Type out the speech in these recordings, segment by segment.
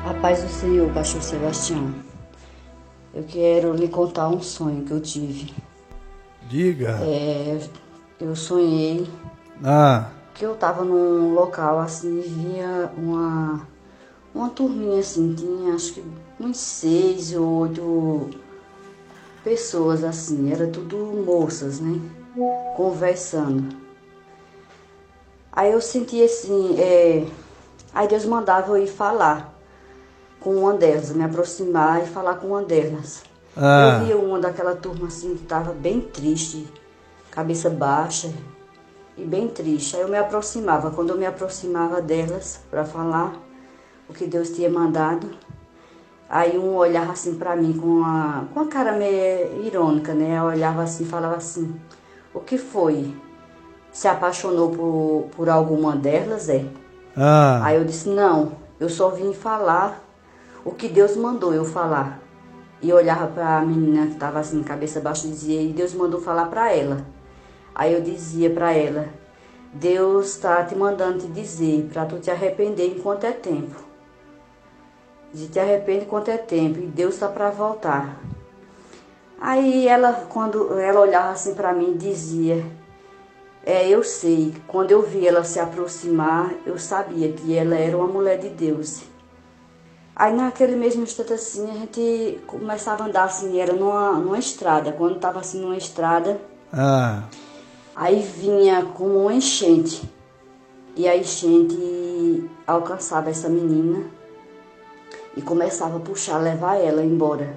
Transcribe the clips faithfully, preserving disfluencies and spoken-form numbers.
A paz do Senhor, pastor Sebastião. Eu quero lhe contar um sonho que eu tive. Diga. É, eu sonhei Ah. que eu estava num local assim, via uma, uma turminha assim, tinha acho que uns seis ou oito pessoas assim, era tudo moças, né? Conversando. Aí eu senti assim, é, aí Deus mandava eu ir falar com uma delas, me aproximar e falar com uma delas. Ah. Eu via uma daquela turma assim que estava bem triste, cabeça baixa e bem triste. Aí eu me aproximava. Quando eu me aproximava delas para falar o que Deus tinha mandado, aí um olhava assim para mim com a, com a cara meio irônica, né? Eu olhava assim e falava assim: o que foi? Se apaixonou por, por alguma delas, é? Ah. Aí eu disse: não, eu só vim falar o que Deus mandou eu falar. E eu olhava para a menina que estava assim, cabeça baixa, e dizia: e Deus mandou falar para ela. Aí eu dizia para ela: Deus está te mandando te dizer para tu te arrepender enquanto é tempo. De te arrepender enquanto é tempo, e Deus está para voltar. Aí ela, quando ela olhava assim para mim, dizia: é, eu sei, quando eu vi ela se aproximar, eu sabia que ela era uma mulher de Deus. Aí naquele mesmo instante assim, a gente começava a andar assim, era numa, numa estrada. Quando estava assim numa estrada, Ah. aí vinha como uma enchente. E a enchente alcançava essa menina e começava a puxar, levar ela embora.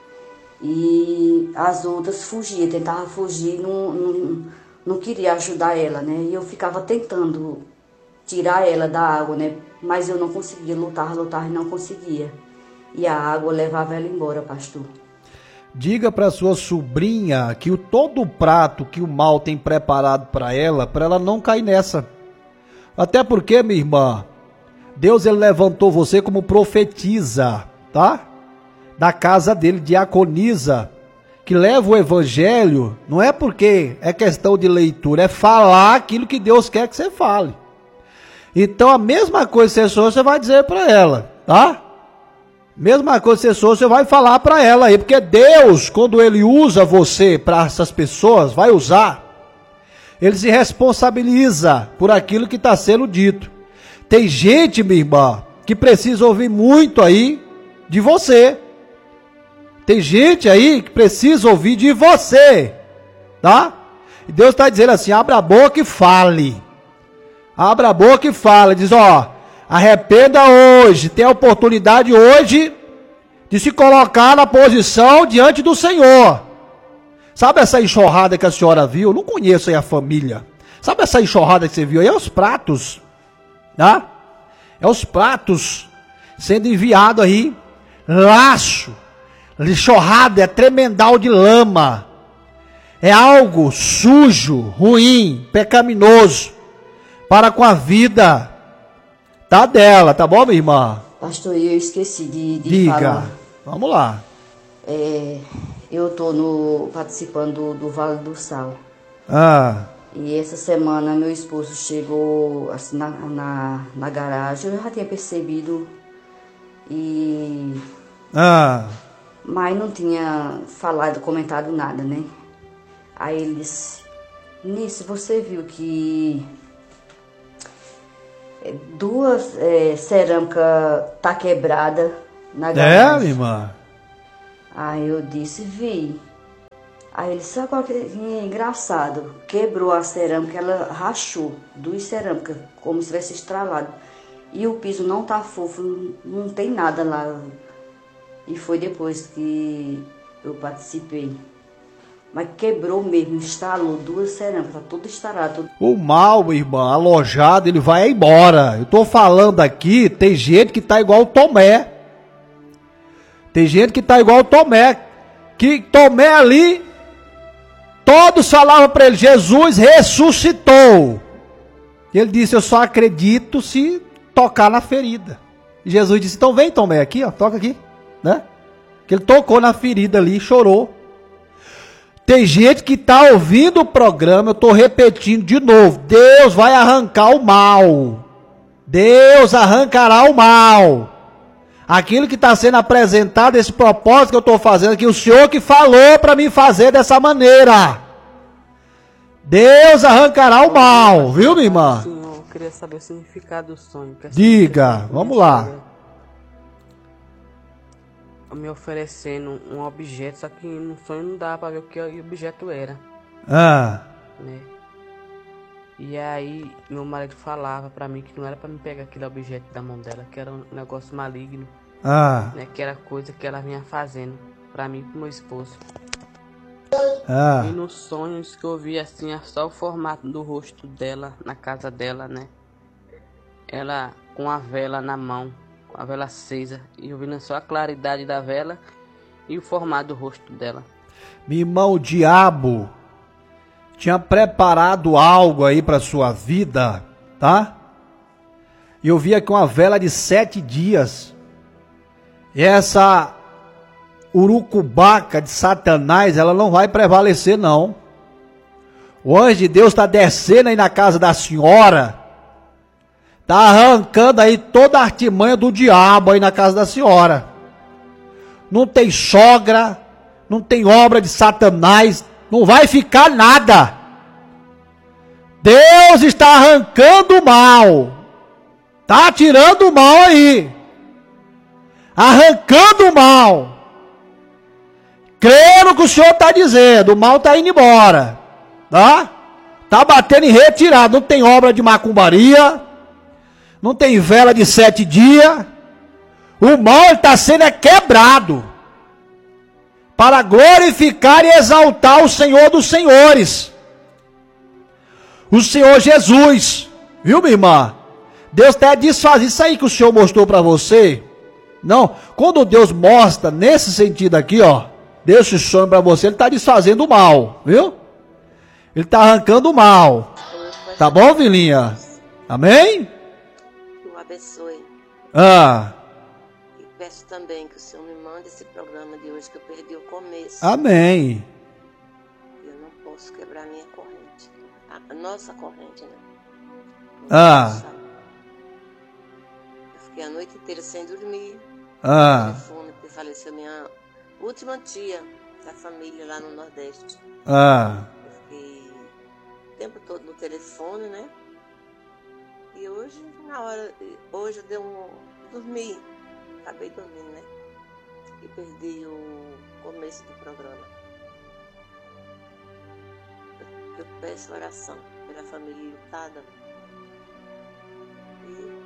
E as outras fugiam, tentavam fugir, não, não, não queria ajudar ela, né? E eu ficava tentando tirar ela da água, né? Mas eu não conseguia, lutar, lutar e não conseguia. E a água levava ela embora, pastor. Diga para sua sobrinha que o todo o prato que o mal tem preparado para ela, para ela não cair nessa. Até porque, minha irmã, Deus ele levantou você como profetisa, tá? Da casa dele, diaconisa, que leva o evangelho, não é porque é questão de leitura, é falar aquilo que Deus quer que você fale. Então a mesma coisa que você sou, você vai dizer para ela, tá? Mesma coisa que você sou, você vai falar para ela aí, porque Deus, quando ele usa você para essas pessoas, vai usar, ele se responsabiliza por aquilo que está sendo dito. Tem gente, minha irmã, que precisa ouvir muito aí de você. Tem gente aí que precisa ouvir de você, tá? E Deus está dizendo assim: abra a boca e fale. Abra a boca e fala, diz: ó, arrependa hoje, tem a oportunidade hoje de se colocar na posição diante do Senhor. Sabe essa enxurrada que a senhora viu? Eu não conheço aí a família. Sabe essa enxurrada que você viu aí? É os pratos, tá? É os pratos sendo enviado aí, laço, enxurrada, é tremendal de lama. É algo sujo, ruim, pecaminoso para com a vida tá dela, tá bom, minha irmã? Pastor, eu esqueci de, de Diga. falar. Vamos lá. É, eu estou no, participando do, do Vale do Sal. Ah. E essa semana meu esposo chegou assim, na, na, na garagem. Eu já tinha percebido, e Ah. mas não tinha falado, comentado nada, né? Aí ele disse: Nisso, você viu que duas é, cerâmicas tá quebrada na garagem? É, minha irmã? Aí eu disse: vi. Aí ele: sabe qual que é engraçado? Quebrou a cerâmica, ela rachou, duas cerâmicas, como se tivesse estralado. E o piso não tá fofo, não, não tem nada lá. E foi depois que eu participei. Mas quebrou mesmo, instalou duas cerâmicas, tá tudo instalado. Tudo... O mal, irmã, alojado, ele vai embora. Eu tô falando aqui, tem gente que tá igual o Tomé. Tem gente que tá igual o Tomé. Que Tomé ali, todos falavam para ele: Jesus ressuscitou. E ele disse: eu só acredito se tocar na ferida. E Jesus disse: então vem, Tomé, aqui, ó, toca aqui, né? Que ele tocou na ferida ali e chorou. Tem gente que está ouvindo o programa, eu estou repetindo de novo: Deus vai arrancar o mal. Deus arrancará o mal. Aquilo que está sendo apresentado, esse propósito que eu estou fazendo, que o Senhor que falou para mim fazer dessa maneira. Deus arrancará o mal, viu, minha irmã? Sim, eu queria saber o significado do sonho. Diga, vamos lá. Me oferecendo um objeto, só que no sonho não dá para ver o que o objeto era. Ah. Né? E aí meu marido falava para mim que não era para me pegar aquele objeto da mão dela, que era um negócio maligno. Ah. Né? Que era coisa que ela vinha fazendo para mim e pro meu esposo. Ah. E nos sonhos que eu vi assim, só o formato do rosto dela na casa dela, né? Ela com a vela na mão, com a vela acesa, e eu vendo só a claridade da vela e o formato do rosto dela. Meu irmão, o diabo tinha preparado algo aí para sua vida, tá? E eu vi aqui uma vela de sete dias. E essa urucubaca de Satanás, ela não vai prevalecer, não. O anjo de Deus está descendo aí na casa da senhora, está arrancando aí toda a artimanha do diabo aí na casa da senhora. Não tem sogra, não tem obra de Satanás, não vai ficar nada. Deus está arrancando o mal, está tirando o mal aí, arrancando o mal. Creio no que o Senhor está dizendo, o mal está indo embora, tá? Está batendo em retirada, não tem obra de macumbaria, não tem vela de sete dias, o mal está sendo é quebrado, para glorificar e exaltar o Senhor dos Senhores, o Senhor Jesus, viu, minha irmã? Deus até desfaz isso aí que o Senhor mostrou para você. Não, quando Deus mostra nesse sentido aqui, ó, Deus esse sonho para você, Ele está desfazendo o mal, viu? Ele está arrancando o mal. Tá bom, filhinha? Amém? Que o abençoe. Ah. E peço também que o Senhor me mande esse programa de hoje, que eu perdi o começo. Amém. Eu não posso quebrar minha corrente. A nossa corrente, né? Ah. Eu fiquei a noite inteira sem dormir. Ah. Telefone, porque faleceu minha última tia da família lá no Nordeste. Ah. Eu fiquei o tempo todo no telefone, né? E hoje, na hora, hoje eu dei um, dormi, acabei dormindo, né? E perdi o começo do programa. Eu, eu peço oração pela família lutada. E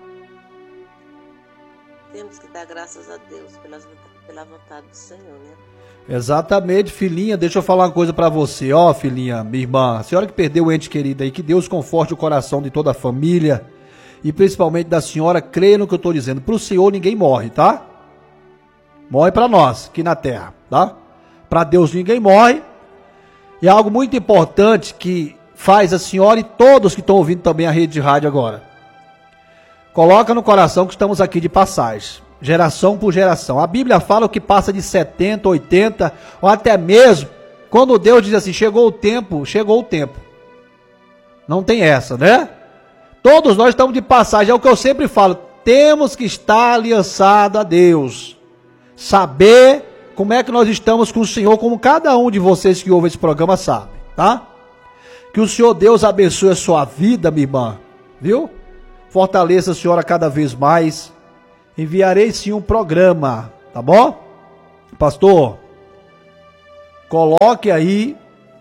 temos que dar graças a Deus pelas, pela vontade do Senhor, né? Exatamente, filhinha. Deixa eu falar uma coisa pra você, ó, filhinha, minha irmã. A senhora que perdeu o ente querido aí, que Deus conforte o coração de toda a família e principalmente da senhora. Creia no que eu tô dizendo. Pro Senhor ninguém morre, tá? Morre pra nós, aqui na terra, tá? Pra Deus ninguém morre. E é algo muito importante que faz a senhora e todos que estão ouvindo também a rede de rádio agora. Coloca no coração que estamos aqui de passagem, geração por geração. A Bíblia fala o que passa de setenta, oitenta, ou até mesmo, quando Deus diz assim, chegou o tempo, chegou o tempo. Não tem essa, né? Todos nós estamos de passagem, é o que eu sempre falo, temos que estar aliançado a Deus. Saber como é que nós estamos com o Senhor, como cada um de vocês que ouve esse programa sabe, tá? Que o Senhor Deus abençoe a sua vida, minha irmã, viu? Fortaleça a senhora cada vez mais. Enviarei sim um programa, tá bom? Pastor, coloque aí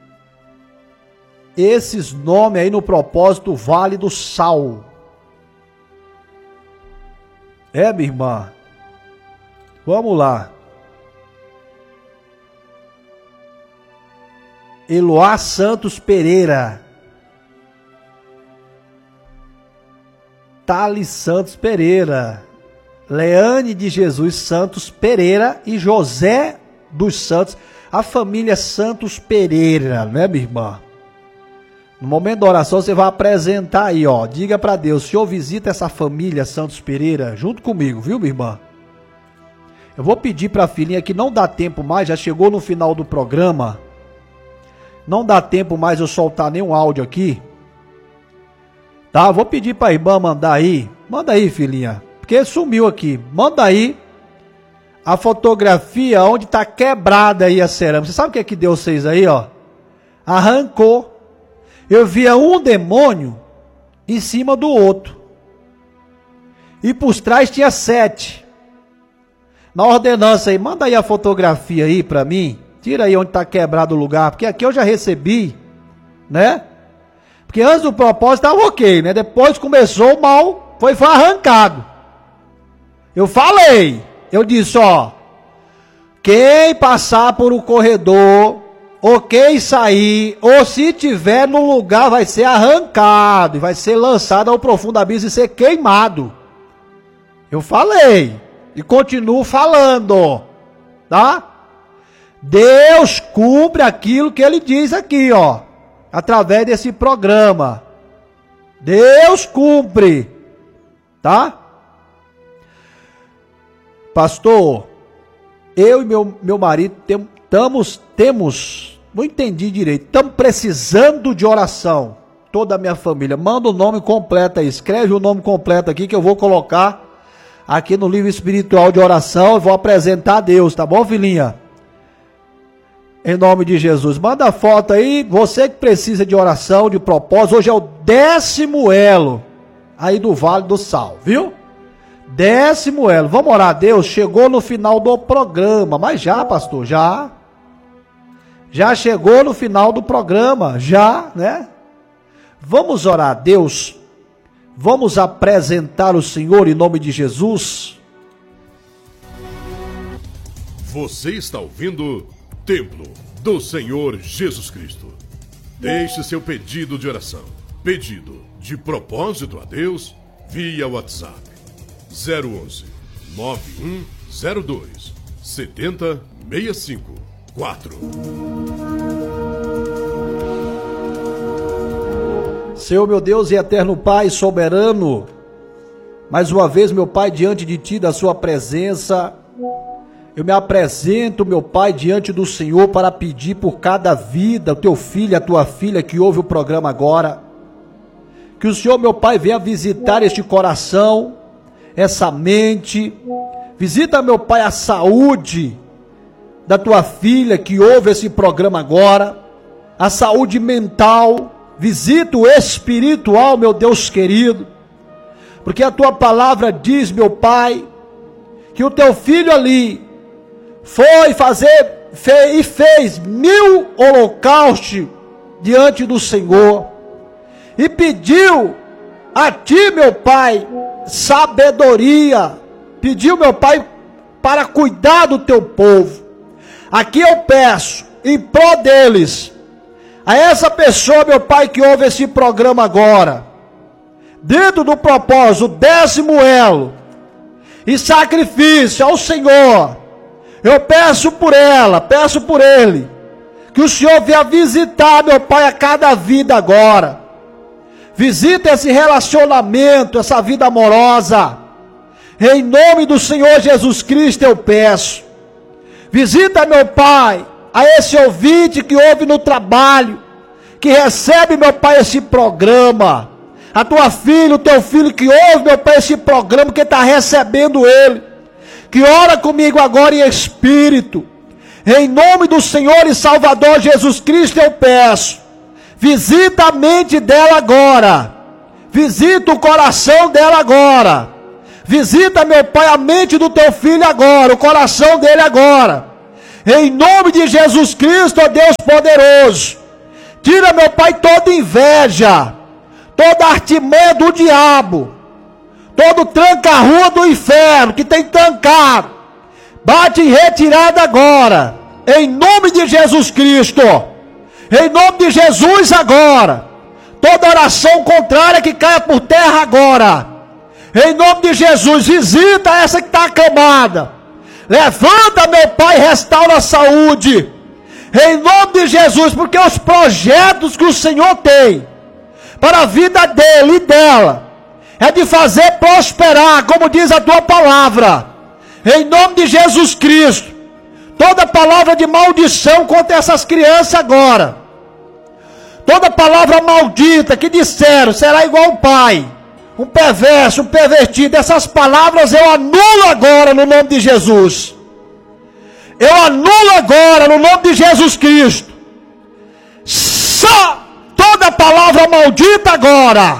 esses nomes aí no propósito Vale do Sal. É, minha irmã? Vamos lá. Eloá Santos Pereira. Thales Santos Pereira. Leane de Jesus Santos Pereira e José dos Santos, a família Santos Pereira, né, minha irmã? No momento da oração você vai apresentar aí, ó, diga para Deus, Senhor, visita essa família Santos Pereira junto comigo, viu, minha irmã? Eu vou pedir para a filhinha que não dá tempo mais, já chegou no final do programa, não dá tempo mais eu soltar nenhum áudio aqui, tá? Vou pedir para a irmã mandar aí, manda aí, filhinha. Porque sumiu aqui. Manda aí a fotografia onde está quebrada aí a cerâmica. Você sabe o que é que Deus fez aí, ó? Arrancou. Eu via um demônio em cima do outro. E por trás tinha sete. Na ordenança aí, manda aí a fotografia aí para mim. Tira aí onde está quebrado o lugar. Porque aqui eu já recebi, né? Porque antes do propósito estava ok, né? Depois começou o mal, foi, foi arrancado. Eu falei, eu disse, ó. Quem passar por um corredor, ou quem sair, ou se tiver no lugar, vai ser arrancado. E vai ser lançado ao profundo abismo e ser queimado. Eu falei. E continuo falando. Tá? Deus cumpre aquilo que ele diz aqui, ó. Através desse programa. Deus cumpre. Tá? Pastor, eu e meu, meu marido tem, tamos, temos, não entendi direito, estamos precisando de oração. Toda a minha família. Manda o nome completo aí. Escreve o nome completo aqui que eu vou colocar aqui no livro espiritual de oração. Eu vou apresentar a Deus, tá bom, filhinha? Em nome de Jesus. Manda a foto aí. Você que precisa de oração, de propósito. Hoje é o décimo elo aí do Vale do Sal, viu? Décimo elo. Vamos orar a Deus. Chegou no final do programa. Mas já, pastor, já. Já chegou no final do programa. Já, né? Vamos orar a Deus. Vamos apresentar o Senhor em nome de Jesus. Você está ouvindo Templo do Senhor Jesus Cristo. Deixe seu pedido de oração, pedido de propósito a Deus via WhatsApp zero onze, nove um zero dois, sete zero seis cinco quatro. Senhor meu Deus e eterno Pai soberano, mais uma vez, meu Pai, diante de Ti, da Sua presença, eu me apresento, meu Pai, diante do Senhor para pedir por cada vida, o Teu filho, a Tua filha que ouve o programa agora, que o Senhor, meu Pai, venha visitar este coração, essa mente, visita, meu Pai, a saúde da Tua filha que ouve esse programa agora, a saúde mental, visita o espiritual, meu Deus querido, porque a Tua palavra diz, meu Pai, que o Teu filho ali foi fazer fez, e fez mil holocaustos diante do Senhor e pediu a Ti, meu Pai, sabedoria, pediu, meu Pai, para cuidar do Teu povo. Aqui eu peço em prol deles, a essa pessoa, meu Pai, que ouve esse programa agora, dentro do propósito, décimo elo, e sacrifício ao Senhor, eu peço por ela, peço por ele, que o Senhor venha visitar, meu Pai, a cada vida agora, visita esse relacionamento, essa vida amorosa, em nome do Senhor Jesus Cristo eu peço, visita, meu Pai, a esse ouvinte que ouve no trabalho, que recebe, meu Pai, esse programa, a tua filha, o teu filho que ouve, meu Pai, esse programa, que está recebendo ele, que ora comigo agora em espírito, em nome do Senhor e Salvador Jesus Cristo eu peço, visita a mente dela agora, visita o coração dela agora, visita, meu Pai, a mente do teu filho agora, o coração dele agora, em nome de Jesus Cristo, ó Deus poderoso, tira, meu Pai, toda inveja, toda artimanha do diabo, todo tranca-rua do inferno que tem trancado, bate em retirada agora, em nome de Jesus Cristo, em nome de Jesus agora, toda oração contrária que caia por terra agora, em nome de Jesus, visita essa que está acamada, levanta, meu Pai, restaura a saúde, em nome de Jesus, porque os projetos que o Senhor tem para a vida dele e dela é de fazer prosperar, como diz a tua palavra, em nome de Jesus Cristo. Toda palavra de maldição contra essas crianças agora, toda palavra maldita que disseram, será igual o pai, um perverso, um pervertido. Essas palavras eu anulo agora no nome de Jesus. Eu anulo agora no nome de Jesus Cristo. Só toda palavra maldita agora.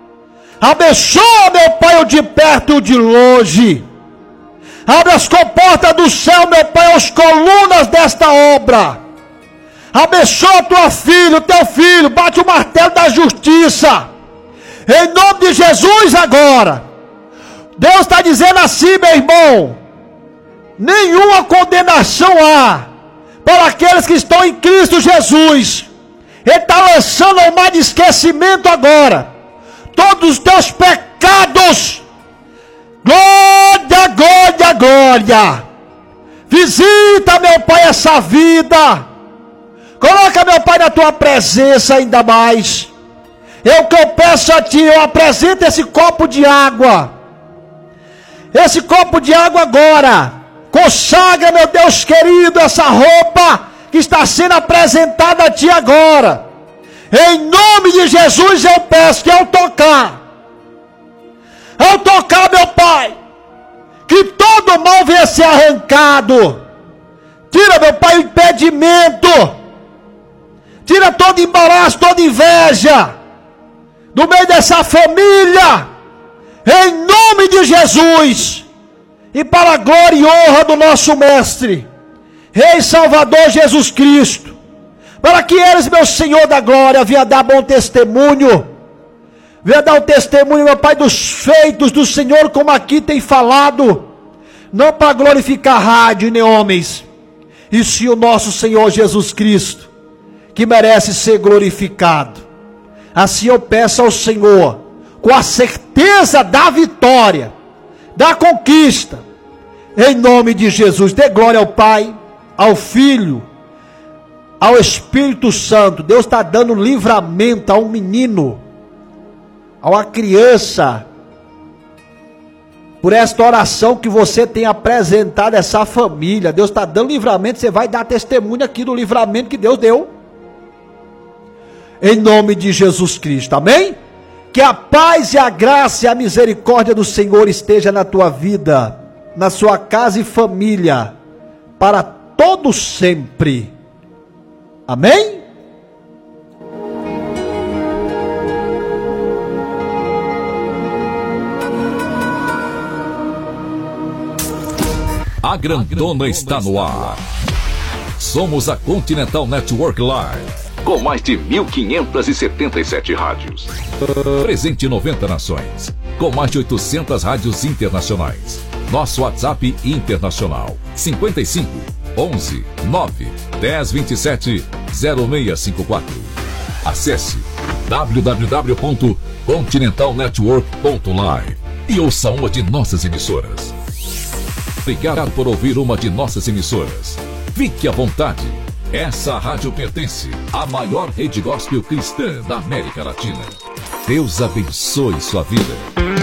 Abençoa, meu Pai, o de perto e o de longe. Abre as comportas do céu, meu Pai, as colunas desta obra. Abençoa tua filha, o teu filho. Bate o martelo da justiça. Em nome de Jesus agora. Deus está dizendo assim, meu irmão. Nenhuma condenação há para aqueles que estão em Cristo Jesus. Ele está lançando ao mar de esquecimento agora todos os teus pecados. Glória, glória, glória. Visita, meu Pai, essa vida. Coloca, meu Pai, na tua presença ainda mais. Eu que eu peço a ti, eu apresento esse copo de água. Esse copo de água agora. Consagra, meu Deus querido, essa roupa que está sendo apresentada a ti agora. Em nome de Jesus eu peço que ao tocar, ao tocar, meu Pai, que todo mal venha ser arrancado. Tira, meu Pai, o impedimento. Tira todo embaraço, toda inveja do meio dessa família. Em nome de Jesus. E para a glória e honra do nosso Mestre, Rei Salvador Jesus Cristo. Para que eles, meu Senhor da glória, venha dar bom testemunho. Venha dar o testemunho, meu Pai, dos feitos do Senhor, como aqui tem falado. Não para glorificar rádio nem homens, e sim o nosso Senhor Jesus Cristo, que merece ser glorificado. Assim eu peço ao Senhor, com a certeza da vitória, da conquista, em nome de Jesus. Dê glória ao Pai, ao Filho, ao Espírito Santo. Deus está dando livramento a um menino, a uma criança, por esta oração que você tem apresentado a essa família. Deus está dando livramento. Você vai dar testemunho aqui do livramento que Deus deu, em nome de Jesus Cristo, amém? Que a paz e a graça e a misericórdia do Senhor esteja na tua vida, na sua casa e família, para todo sempre, amém? A grandona está no ar. Somos a Continental Network Live, com mais de mil quinhentas e setenta e sete rádios. Presente em noventa nações, com mais de oitocentas rádios internacionais. Nosso WhatsApp internacional, cinquenta e cinco, onze, nove, dez, vinte e sete, zero seis cinco quatro. Acesse w w w ponto continental network ponto live e ouça uma de nossas emissoras. Obrigado por ouvir uma de nossas emissoras. Fique à vontade. Essa rádio pertence à maior rede gospel cristã da América Latina. Deus abençoe sua vida.